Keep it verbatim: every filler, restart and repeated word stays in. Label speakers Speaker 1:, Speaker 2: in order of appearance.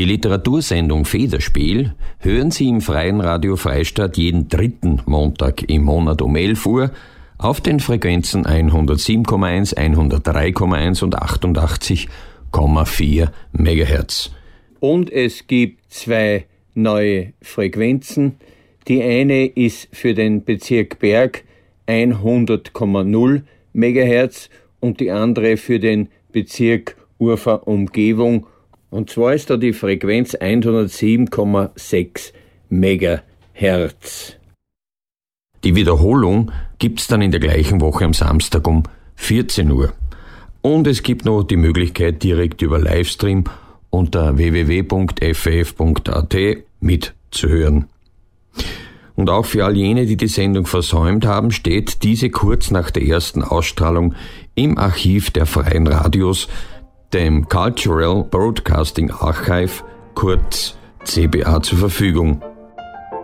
Speaker 1: Die Literatursendung Federspiel hören Sie im Freien Radio Freistadt jeden dritten Montag im Monat um elf Uhr auf den Frequenzen hundertsieben Komma eins, hundertdrei Komma eins und achtundachtzig Komma vier Megahertz. Und es gibt zwei neue Frequenzen. Die eine ist für den Bezirk Berg hundert Komma null Megahertz und die andere für den Bezirk Urfa Umgebung. Und zwar ist da die Frequenz hundertsieben Komma sechs Megahertz. Die Wiederholung gibt's dann in der gleichen Woche am Samstag um vierzehn Uhr. Und es gibt noch die Möglichkeit, direkt über Livestream unter w w w punkt f f punkt a t mitzuhören. Und auch für all jene, die die Sendung versäumt haben, steht diese kurz nach der ersten Ausstrahlung im Archiv der Freien Radios, dem Cultural Broadcasting Archive, kurz C B A, zur Verfügung.